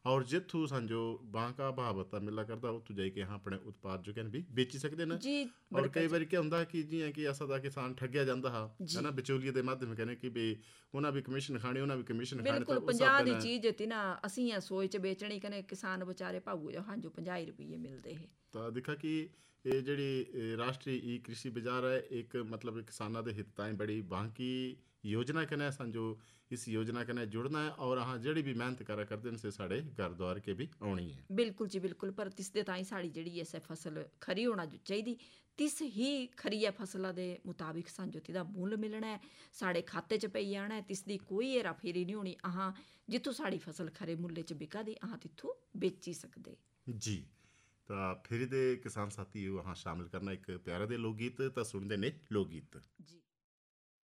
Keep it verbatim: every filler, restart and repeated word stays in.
और जिथों संजो बांका भावता मिला करता उत्थों जाके अहाँ अपने उत्पाद जो कहने भी बेची सकते हैं। जी और बड़का कई जी बार क्या होंगे कि जियां कि असा दा किसान ठग्या जाता हा है जी ना विचौलिए के माध्यम कहने कि भी उन्हें भी कमीशन खानी उन्हें भी कमीशन खाने तो बिल्कुल उस ਪੰਜਾਹ हिसाब ਦੀ ਨਾਲ ਚੀਜ਼ ਦਿੱਤੀ ਨਾ ਅਸੀਂ ਆ ਸੋਚ ਚ ਵੇਚਣੀ ਕਨੇ ਕਿਸਾਨ ਵਿਚਾਰੇ ਭਾਗੂ ਜੋ ਹਾਂ ਜੋ ਪੰਜਾਹ ਰੁਪਏ ਮਿਲਦੇ ਹੈ। ਤਾਂ ਦਿਖਾ ਕਿ ਇਹ ਜਿਹੜੀ ਇਹ ਰਾਸ਼ਟਰੀ ਈ कृषि बाजार है एक मतलब किसानों के हित ताईं बड़ी बांकी योजना कने संजो इस योजना कने जुड़ना है और हाँ जड़ी भी मेहनत करा करते हैं से साढ़े घर द्वार के भी आनी है। ਬਿਲਕੁਲ ਜੀ ਬਿਲकुल ਪਰ ਤਿਸ ਦੇ ਤਾਈਂ ਸਾਡੀ ਜਿਹੜੀ ਐ ਫਸਲ ਖਰੀ ਹੋਣਾ ਜੋ ਚਾਹੀਦੀ ਤਿਸ ਹੀ ਖਰੀ ਹੈ ਫਸਲਾਂ ਦੇ ਮੁਤਾਬਿਕ ਸਾਨੂੰ ਦਾ ਮੁੱਲ ਮਿਲਣਾ ਹੈ ਸਾਡੇ ਖਾਤੇ 'ਚ ਪਈ ਜਾਣਾ ਹੈ ਤਿਸ ਦੀ ਕੋਈ ਹੇਰਾ ਫੇਰੀ ਨਹੀਂ ਹੋਣੀ ਆਹਾਂ ਜਿੱਥੋਂ ਸਾਡੀ ਫਸਲ ਖਰੇ ਮੁੱਲੇ 'ਚ ਵਿਕਾ ਦੀ ਆਹਾਂ ਤਿੱਥੋਂ ਵੇਚੀ ਸਕਦੇ जी ਤਾਂ ਫਿਰ ਦੇ ਕਿਸਾਨ ਸਾਥੀ ਵਹਾਂ ਸ਼ਾਮਿਲ ਕਰਨਾ ਇੱਕ ਪਿਆਰਾ ਦੇ ਲੋਕ ਗੀਤ ਤਾਂ ਸੁਣਦੇ ਨੇ ਲੋਕ ਗੀਤ। ਜੀ।